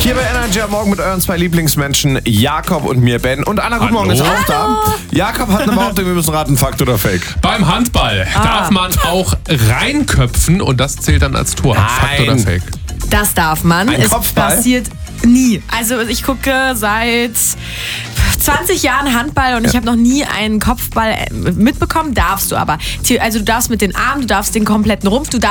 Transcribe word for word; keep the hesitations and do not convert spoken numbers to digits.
Hier bei Energy am Morgen mit euren zwei Lieblingsmenschen, Jakob und mir, Ben. Und Anna, guten Morgen, ist auch da. Jakob hat eine Behauptung, wir müssen raten, Fakt oder Fake. Beim Handball ah. darf man auch reinköpfen und das zählt dann als Tor. Nein. Fakt oder Fake? Das darf man. Ein es Kopfball? passiert nie. Also ich gucke seit zwanzig Jahren Handball und ja. ich habe noch nie einen Kopfball mitbekommen. Darfst du aber. Also du darfst mit den Armen, du darfst den kompletten Rumpf, du darfst